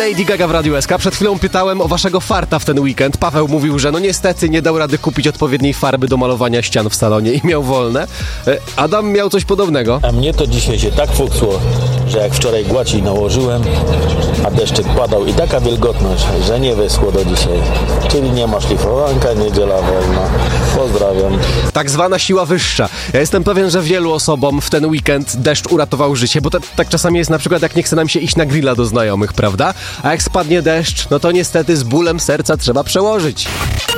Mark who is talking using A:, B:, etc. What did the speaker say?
A: Lady Gaga w Radiu SK. Przed chwilą pytałem o waszego farta w ten weekend. Paweł mówił, że no niestety nie dał rady kupić odpowiedniej farby do malowania ścian w salonie i miał wolne. Adam miał coś podobnego.
B: A mnie to dzisiaj się tak fuksło, że jak wczoraj gładzi nałożyłem, a deszczyk padał i taka wilgotność, że nie wyschło do dzisiaj. Czyli nie ma szlifowanka, niedziela wolna. Pozdrawiam.
A: Tak zwana siła wyższa. Ja jestem pewien, że wielu osobom w ten weekend deszcz uratował życie, bo tak czasami jest na przykład, jak nie chce nam się iść na grilla do znajomych, prawda? A jak spadnie deszcz, no to niestety z bólem serca trzeba przełożyć.